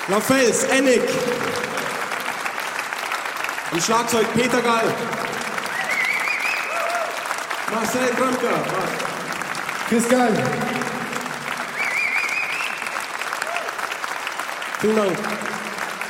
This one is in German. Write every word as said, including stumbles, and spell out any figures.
Lafels, Ennick. Am Schlagzeug Peter Gall. Marcel Kramka. Chris Gall. Vielen Dank.